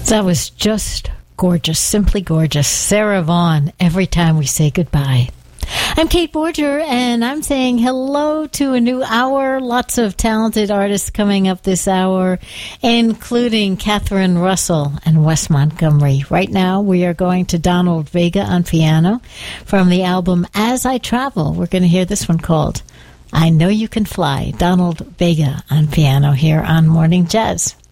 That was just gorgeous, simply gorgeous. Sarah Vaughan, Every Time We Say Goodbye. I'm Kate Borger, and I'm saying hello to a new hour. Lots of talented artists coming up this hour, including Catherine Russell and Wes Montgomery. Right now, we are going to Donald Vega on piano from the album As I Travel. We're going to hear this one called I Know You Can Fly. Donald Vega on piano here on Morning Jazz.